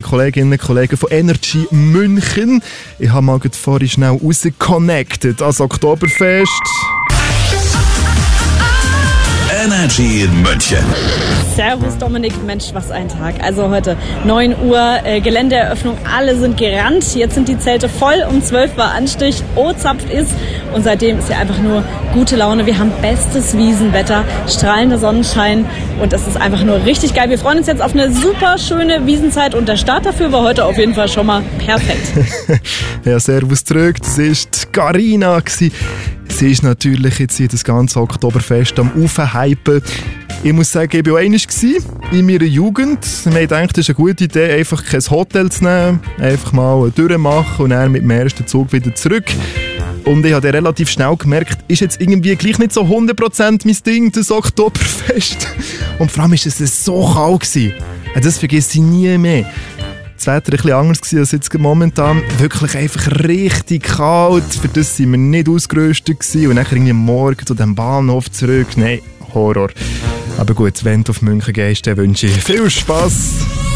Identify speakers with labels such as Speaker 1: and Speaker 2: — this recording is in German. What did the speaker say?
Speaker 1: Kolleginnen und Kollegen von Energy München. Ich habe mal vorhin schnell rausgeconnected ans Oktoberfest.
Speaker 2: Energy in München.
Speaker 3: Servus Dominik, Mensch, was ein Tag. Also heute 9 Uhr, Geländeeröffnung, alle sind gerannt. Jetzt sind die Zelte voll, um 12 war Anstich, zapft ist. Und seitdem ist ja einfach nur gute Laune. Wir haben bestes Wiesenwetter, strahlender Sonnenschein und das ist einfach nur richtig geil. Wir freuen uns jetzt auf eine super schöne Wiesenzeit und der Start dafür war heute auf jeden Fall schon mal perfekt.
Speaker 1: Ja, servus zurück, das war Carina. Sie ist natürlich jetzt hier das ganze Oktoberfest am Aufhypen. Ich muss sagen, ich war auch einmal in meiner Jugend. Ich habe gedacht, das ist eine gute Idee, einfach kein Hotel zu nehmen, einfach mal durchmachen und dann mit dem ersten Zug wieder zurück. Und ich habe dann relativ schnell gemerkt, ist jetzt irgendwie gleich nicht so 100% mein Ding, das Oktoberfest. Und vor allem war es so kalt. Das vergesse ich nie mehr. Das Wetter war ein bisschen anders als jetzt momentan. Wirklich einfach richtig kalt. Für das waren wir nicht ausgerüstet. Und dann irgendwie morgen zu dem Bahnhof zurück. Nein, Horror. Aber gut, wenn du auf München gehst, dann wünsche ich viel Spass.